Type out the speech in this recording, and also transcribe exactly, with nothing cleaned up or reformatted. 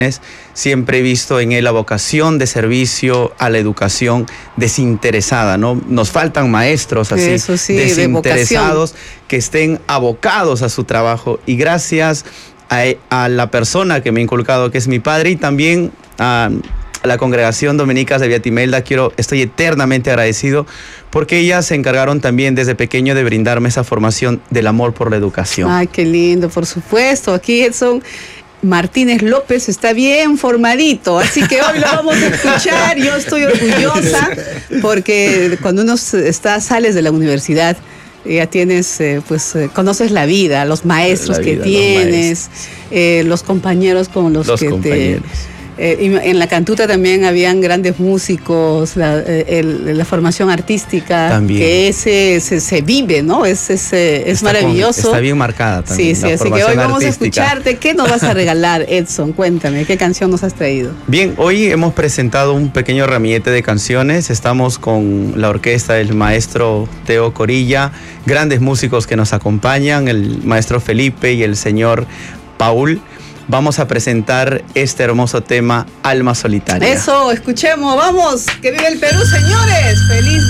Siempre he visto en él la vocación de servicio a la educación desinteresada, ¿no? Nos faltan maestros así, Eso sí, desinteresados, de que estén abocados a su trabajo. Y gracias a, a la persona que me ha inculcado, que es mi padre, y también a, a la congregación Dominicas de Viatimelda, quiero, estoy eternamente agradecido, porque ellas se encargaron también desde pequeño de brindarme esa formación del amor por la educación. Ay, qué lindo, por supuesto. Aquí Edson Martínez López está bien formadito, así que hoy lo vamos a escuchar. Yo estoy orgullosa porque cuando uno está, sales de la universidad, ya tienes, eh, pues, eh, conoces la vida, los maestros la vida, que tienes, los, eh, los compañeros con los, los que compañeros. te... Eh, en la Cantuta también habían grandes músicos, la, el, la formación artística, también. Que ese, ese se vive, ¿no? Es, es, es maravilloso. Con, está bien marcada también. Sí, sí, así que hoy vamos artística. a escucharte. ¿Qué nos vas a regalar, Edson? Cuéntame, ¿qué canción nos has traído? Bien, hoy hemos presentado un pequeño ramillete de canciones. Estamos con la orquesta del maestro Teo Corilla, grandes músicos que nos acompañan, el maestro Felipe y el señor Paul. Vamos a presentar este hermoso tema, Alma Solitaria. Eso, escuchemos, vamos, que vive el Perú, señores. Feliz